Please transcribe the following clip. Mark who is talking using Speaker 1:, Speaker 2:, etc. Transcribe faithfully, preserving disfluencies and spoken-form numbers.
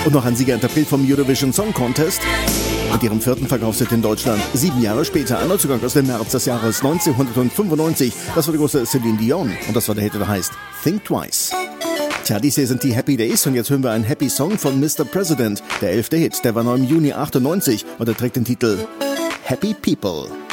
Speaker 1: Und noch ein Sieger-Interpret vom Eurovision Song Contest. Mit ihrem vierten Verkaufshit in Deutschland. Sieben Jahre später, ein Neuzugang aus dem März des Jahres neunzehnhundertfünfundneunzig. Das war die große Celine Dion. Und das war der Hit, der heißt Think Twice. Tja, dies hier sind die Happy Days und jetzt hören wir einen Happy Song von Mister President. Der elfte Hit, der war noch im Juni achtundneunzig und er trägt den Titel Happy People.